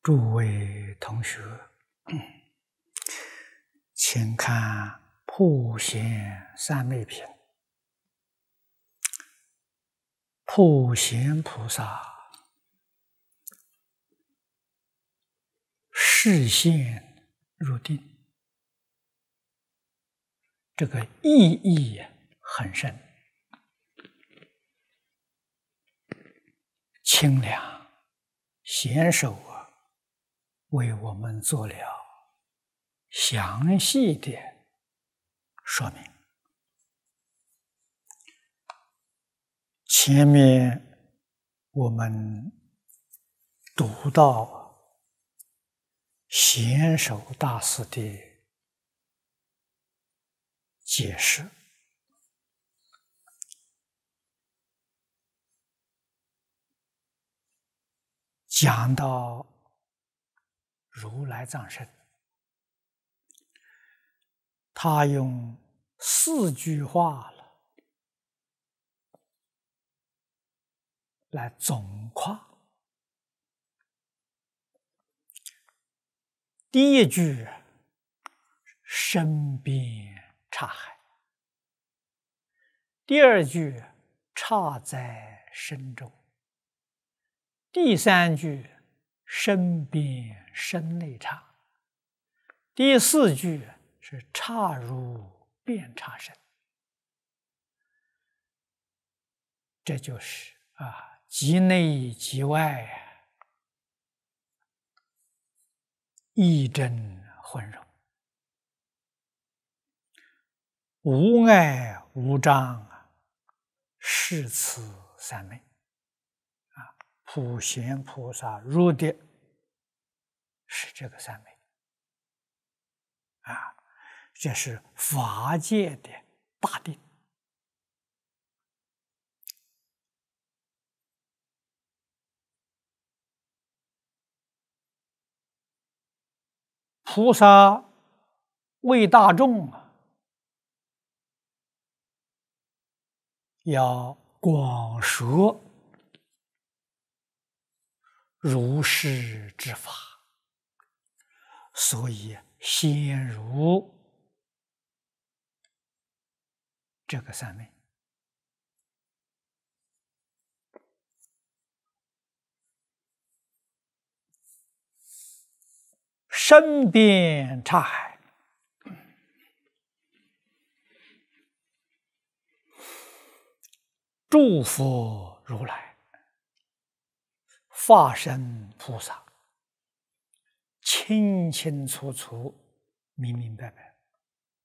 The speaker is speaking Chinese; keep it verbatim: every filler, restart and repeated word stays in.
诸位同学，请看《普贤三昧品》。普贤菩萨示现入定，这个意义很深，清凉贤首啊，为我们做了详细的说明。前面我们读到贤首大师的解释，讲到如来藏身，他用四句话了来总夸。第一句身边刹海，第二句刹在身中，第三句身边身内刹，第四句是刹如遍刹身。这就是啊，即内即外，一真混融，无碍无障，是此三昧啊！普贤菩萨入的是这个三昧啊，这是法界的大定。菩萨为大众啊，要广说如是之法，所以先如这个三昧。身边刹海，诸佛如来化身菩萨，清清楚楚、明明白白，